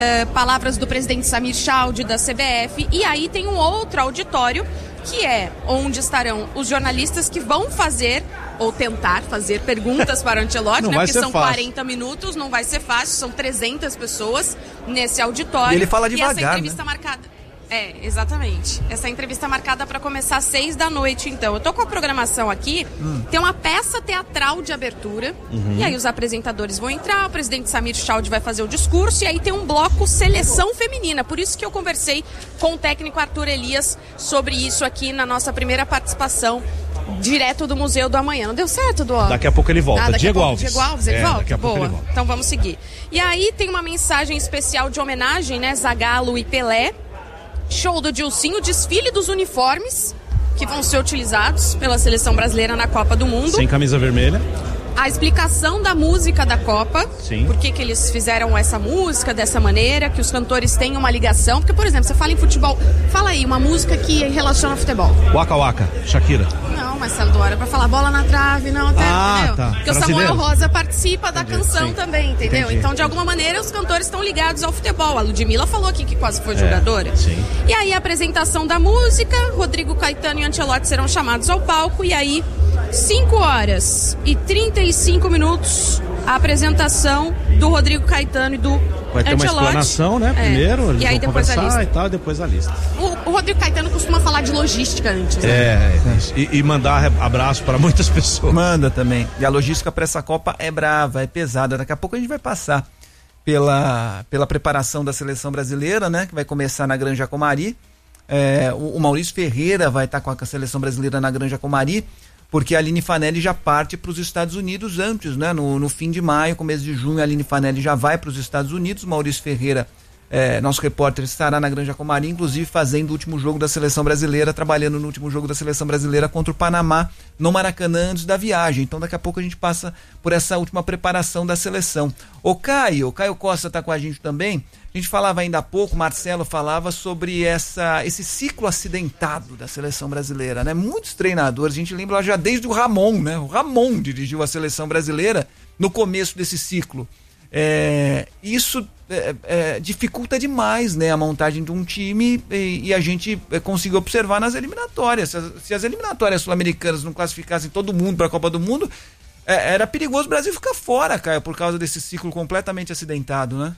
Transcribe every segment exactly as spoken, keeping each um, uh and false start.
Uh, palavras do presidente Samir Chowdhury da C B F, e aí tem um outro auditório que é onde estarão os jornalistas que vão fazer ou tentar fazer perguntas para o Ancelotti, né? Porque são fácil. quarenta minutos, não vai ser fácil, são trezentas pessoas nesse auditório. E ele fala devagar, e essa entrevista, né? marcada. É, exatamente. Essa entrevista marcada para começar às seis da noite, então. Eu tô com a programação aqui, hum. tem uma peça teatral de abertura, uhum. e aí os apresentadores vão entrar, o presidente Samir Chowdhury vai fazer o discurso, e aí tem um bloco seleção feminina. Por isso que eu conversei com o técnico Arthur Elias sobre isso aqui na nossa primeira participação, direto do Museu do Amanhã. Não deu certo, Duó? Daqui a pouco ele volta. Ah, Diego Alves. Diego Alves, ele é, volta? Daqui a Boa. pouco ele volta. Então vamos seguir. E aí tem uma mensagem especial de homenagem, né? Zagallo e Pelé. Show do Dilcinho, desfile dos uniformes que vão ser utilizados pela seleção brasileira na Copa do Mundo. Sem camisa vermelha. A explicação da música da Copa. Sim. Por que que eles fizeram essa música dessa maneira, que os cantores têm uma ligação. Porque, por exemplo, você fala em futebol, fala aí uma música que relaciona ao futebol. Waka Waka, Shakira. Não, Marcelo Dora, pra falar bola na trave, não, até, ah, entendeu? Tá. Porque Brasileiro. o Samuel Rosa participa da Entendi. canção Sim. também, entendeu? Entendi. Então, de alguma maneira, os cantores estão ligados ao futebol. A Ludmilla falou aqui que quase foi jogadora. É, sim. E aí, a apresentação da música, Rodrigo Caetano e Ancelotti serão chamados ao palco, e aí, cinco horas e trinta e cinco minutos, a apresentação do Rodrigo Caetano e do Vai ter Ancelotti. Uma explanação, né? É. Primeiro, eles e aí vão depois a conversar lista. e tal, e depois a lista. O, o Rodrigo Caetano costuma falar de logística antes, né? É, é. E, e mandar abraço para muitas pessoas. Manda também. E a logística para essa Copa é brava, é pesada. Daqui a pouco a gente vai passar pela, pela preparação da seleção brasileira, né? Que vai começar na Granja Comari. É, o, o Maurício Ferreira vai estar com a seleção brasileira na Granja Comari, porque a Aline Fanelli já parte para os Estados Unidos antes, né? No, no fim de maio, começo de junho, a Aline Fanelli já vai para os Estados Unidos. Maurício Ferreira, é, nosso repórter, estará na Granja Comari, inclusive fazendo o último jogo da seleção brasileira, trabalhando no último jogo da seleção brasileira contra o Panamá, no Maracanã, antes da viagem. Então daqui a pouco a gente passa por essa última preparação da seleção. O Caio, o Caio Costa está com a gente também. A gente falava ainda há pouco, Marcelo falava sobre essa, esse ciclo acidentado da seleção brasileira, né? Muitos treinadores, a gente lembra já desde o Ramon, né? O Ramon dirigiu a seleção brasileira no começo desse ciclo. É, isso é, é, dificulta demais, né, a montagem de um time, e, e a gente é, conseguiu observar nas eliminatórias. Se as, se as eliminatórias sul-americanas não classificassem todo mundo para a Copa do Mundo, é, era perigoso o Brasil ficar fora, Caio, por causa desse ciclo completamente acidentado, né?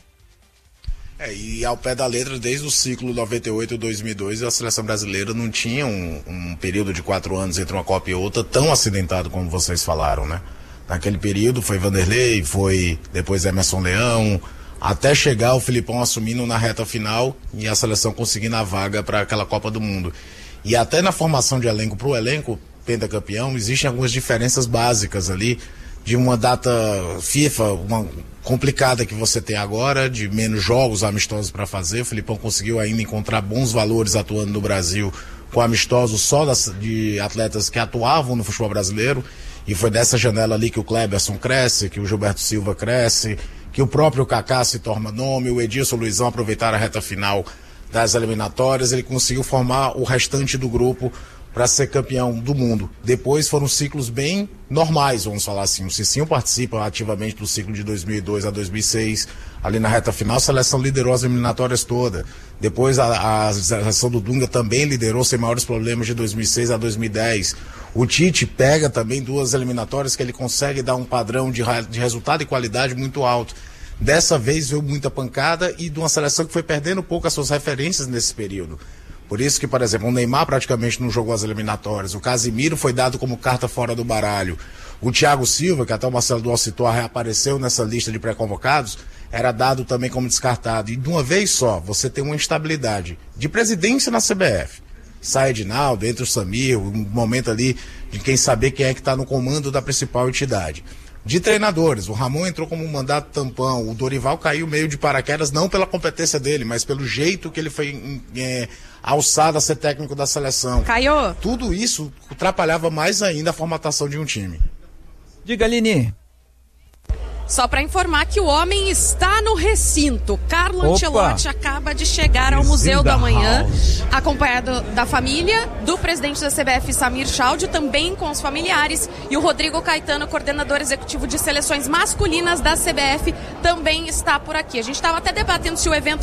É, e ao pé da letra, desde o ciclo noventa e oito e dois mil e dois, a seleção brasileira não tinha um, um período de quatro anos entre uma Copa e outra tão acidentado como vocês falaram, né? Naquele período foi Vanderlei, foi depois Emerson Leão, até chegar o Filipão assumindo na reta final e a seleção conseguindo a vaga para aquela Copa do Mundo. E até na formação de elenco para o elenco pentacampeão, existem algumas diferenças básicas ali, de uma data FIFA uma complicada que você tem agora, de menos jogos amistosos para fazer. O Filipão conseguiu ainda encontrar bons valores atuando no Brasil com amistosos só das, de atletas que atuavam no futebol brasileiro, e foi dessa janela ali que o Kleberson cresce, que o Gilberto Silva cresce, que o próprio Kaká se torna nome, o Edilson, o Luizão aproveitaram a reta final das eliminatórias, ele conseguiu formar o restante do grupo para ser campeão do mundo. Depois foram ciclos bem normais, vamos falar assim. O Cicinho participa ativamente do ciclo de dois mil e dois a dois mil e seis. Ali na reta final, a seleção liderou as eliminatórias todas. Depois a, a seleção do Dunga também liderou sem maiores problemas de dois mil e seis a dois mil e dez. O Tite pega também duas eliminatórias que ele consegue dar um padrão de, de resultado e qualidade muito alto. Dessa vez veio muita pancada e de uma seleção que foi perdendo um pouco as suas referências nesse período. Por isso que, por exemplo, o Neymar praticamente não jogou as eliminatórias. O Casimiro foi dado como carta fora do baralho. O Thiago Silva, que até o Marcelo Dual citou, reapareceu nessa lista de pré-convocados, era dado também como descartado. E de uma vez só, você tem uma instabilidade de presidência na C B F. Sai Edinaldo, entra o Samir, um momento ali de quem saber quem é que está no comando da principal entidade. De treinadores, o Ramon entrou como um mandato tampão, o Dorival caiu meio de paraquedas, não pela competência dele, mas pelo jeito que ele foi é, alçado a ser técnico da seleção. Caiu. Tudo isso atrapalhava mais ainda a formatação de um time. Diga, Aline. Só para informar que o homem está no recinto. Carlo Opa. Ancelotti acaba de chegar ao Museu do Amanhã, acompanhado da família, do presidente da C B F, Samir Chaudio, também com os familiares, e o Rodrigo Caetano, coordenador executivo de seleções masculinas da C B F, também está por aqui. A gente estava até debatendo se o evento